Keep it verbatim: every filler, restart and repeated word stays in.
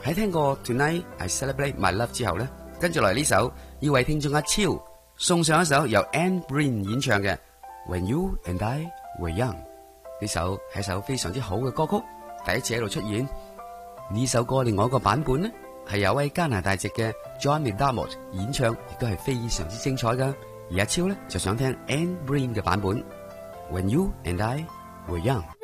喺聽過 Tonight I Celebrate My Love 之後呢，跟住嚟呢首要為聽眾阿超送上一首由 Anne Breen 演唱嘅 When You and I Were Young。 呢首係一首非常之好嘅歌曲，第一次喺度出現。呢首歌另外一個版本呢，係有位加拿大籍嘅 John McDermott 演唱，亦都係非常之精彩噶。而阿超呢就想聽 Anne Breen 嘅版本 When You and I Were Young。